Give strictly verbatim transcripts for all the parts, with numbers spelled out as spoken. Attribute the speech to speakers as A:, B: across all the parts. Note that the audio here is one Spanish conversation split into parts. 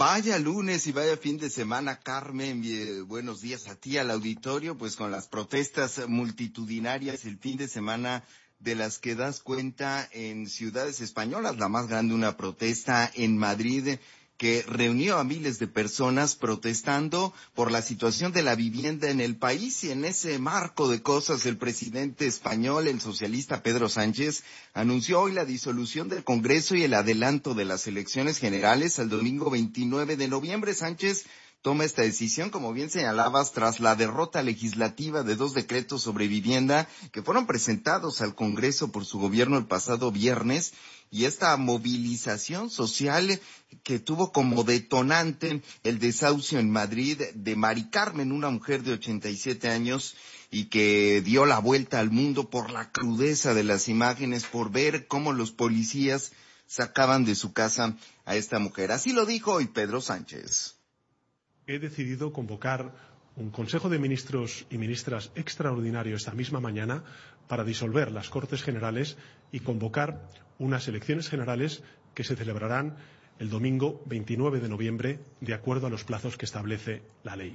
A: Vaya lunes y vaya fin de semana, Carmen. Eh, buenos días a ti, al auditorio. Pues con las protestas multitudinarias el fin de semana de las que das cuenta en ciudades españolas, la más grande, una protesta en Madrid que reunió a miles de personas protestando por la situación de la vivienda en el país, y en ese marco de cosas el presidente español, el socialista Pedro Sánchez, anunció hoy la disolución del Congreso y el adelanto de las elecciones generales al domingo veintinueve de noviembre. Sánchez toma esta decisión, como bien señalabas, tras la derrota legislativa de dos decretos sobre vivienda que fueron presentados al Congreso por su gobierno el pasado viernes, y esta movilización social que tuvo como detonante el desahucio en Madrid de Mari Carmen, una mujer de ochenta y siete años, y que dio la vuelta al mundo por la crudeza de las imágenes, por ver cómo los policías sacaban de su casa a esta mujer. Así lo dijo hoy Pedro Sánchez.
B: He decidido convocar un Consejo de Ministros y Ministras extraordinario esta misma mañana para disolver las Cortes Generales y convocar unas elecciones generales que se celebrarán el domingo veintinueve de noviembre, de acuerdo a los plazos que establece la ley.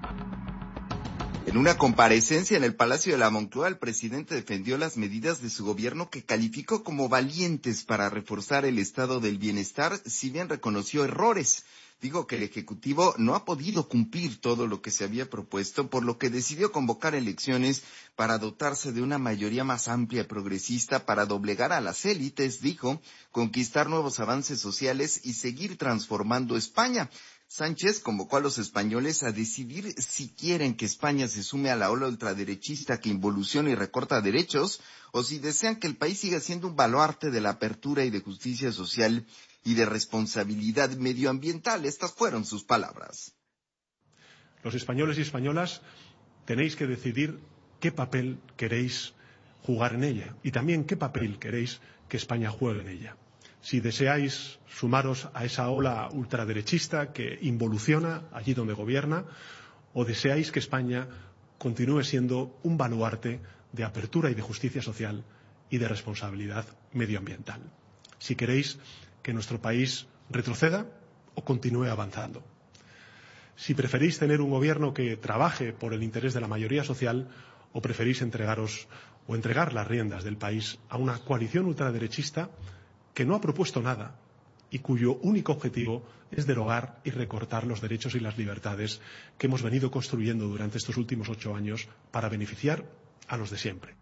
A: En una comparecencia en el Palacio de la Moncloa, el presidente defendió las medidas de su gobierno que calificó como valientes para reforzar el estado del bienestar, si bien reconoció errores. Digo que el Ejecutivo no ha podido cumplir todo lo que se había propuesto, por lo que decidió convocar elecciones para dotarse de una mayoría más amplia y progresista, para doblegar a las élites, dijo, conquistar nuevos avances sociales y seguir transformando España. Sánchez convocó a los españoles a decidir si quieren que España se sume a la ola ultraderechista que involuciona y recorta derechos, o si desean que el país siga siendo un baluarte de la apertura y de justicia social y de responsabilidad medioambiental. Estas fueron sus palabras.
B: Los españoles y españolas tenéis que decidir qué papel queréis jugar en ella y también qué papel queréis que España juegue en ella. Si deseáis sumaros a esa ola ultraderechista que involuciona allí donde gobierna, o deseáis que España continúe siendo un baluarte de apertura y de justicia social y de responsabilidad medioambiental. Si queréis que nuestro país retroceda o continúe avanzando. Si preferís tener un gobierno que trabaje por el interés de la mayoría social, o preferís entregaros o entregar las riendas del país a una coalición ultraderechista que no ha propuesto nada y cuyo único objetivo es derogar y recortar los derechos y las libertades que hemos venido construyendo durante estos últimos ocho años para beneficiar a los de siempre.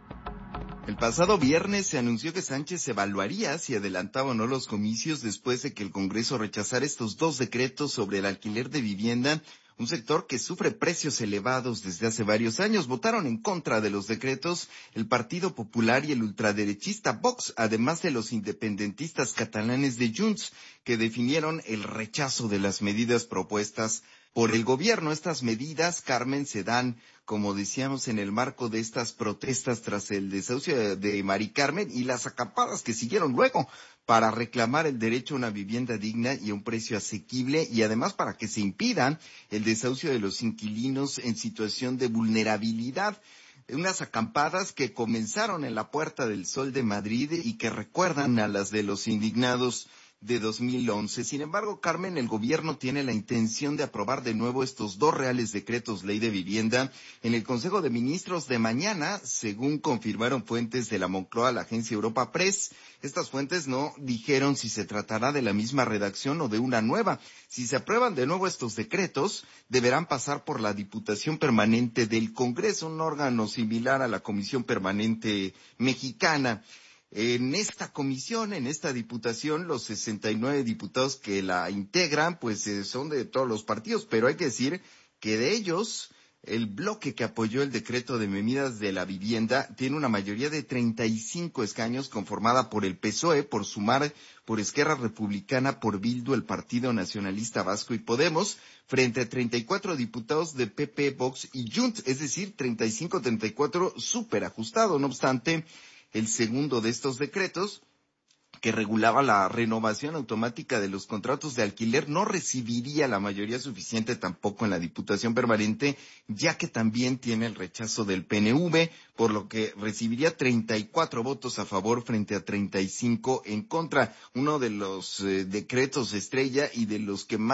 A: El pasado viernes se anunció que Sánchez evaluaría si adelantaba o no los comicios después de que el Congreso rechazara estos dos decretos sobre el alquiler de vivienda, un sector que sufre precios elevados desde hace varios años. Votaron en contra de los decretos el Partido Popular y el ultraderechista Vox, además de los independentistas catalanes de Junts, que definieron el rechazo de las medidas propuestas por el gobierno. Estas medidas, Carmen, se dan, como decíamos, en el marco de estas protestas tras el desahucio de, de Mari Carmen y las acampadas que siguieron luego para reclamar el derecho a una vivienda digna y a un precio asequible, y además para que se impida el desahucio de los inquilinos en situación de vulnerabilidad. Unas acampadas que comenzaron en la Puerta del Sol de Madrid y que recuerdan a las de los indignados de dos mil once. Sin embargo, Carmen, el gobierno tiene la intención de aprobar de nuevo estos dos reales decretos ley de vivienda en el Consejo de Ministros de mañana, según confirmaron fuentes de la Moncloa a la agencia Europa Press. Estas fuentes no dijeron si se tratará de la misma redacción o de una nueva. Si se aprueban de nuevo estos decretos, deberán pasar por la Diputación Permanente del Congreso, un órgano similar a la Comisión Permanente Mexicana. En esta comisión, en esta diputación, los sesenta y nueve diputados que la integran, pues eh, son de todos los partidos, pero hay que decir que de ellos, el bloque que apoyó el decreto de medidas de la vivienda tiene una mayoría de treinta y cinco escaños, conformada por el P S O E, por Sumar, por Esquerra Republicana, por Bildu, el Partido Nacionalista Vasco y Podemos, frente a treinta y cuatro diputados de P P, Vox y Junts, es decir, treinta y cinco a treinta y cuatro súper ajustado. No obstante, el segundo de estos decretos, que regulaba la renovación automática de los contratos de alquiler, no recibiría la mayoría suficiente tampoco en la Diputación Permanente, ya que también tiene el rechazo del P N V, por lo que recibiría treinta y cuatro votos a favor frente a treinta y cinco en contra. Uno de los eh, decretos estrella y de los que más